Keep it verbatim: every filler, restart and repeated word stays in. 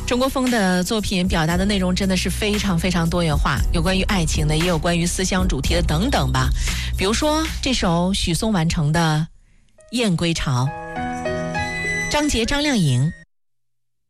中国风的作品表达的内容真的是非常非常多元化，有关于爱情的，也有关于思乡主题的等等吧。比如说这首许嵩完成的《燕归巢》，张杰、张靓颖